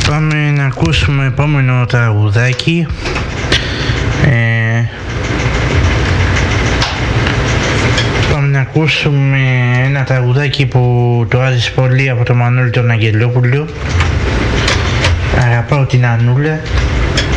Πάμε να ακούσουμε επόμενο τραγουδάκι. Πάμε να ακούσουμε ένα τραγουδάκι που το άρεσε πολύ από τον Μανώλη τον Αγγελόπουλο. Αγαπάω την Ανούλα.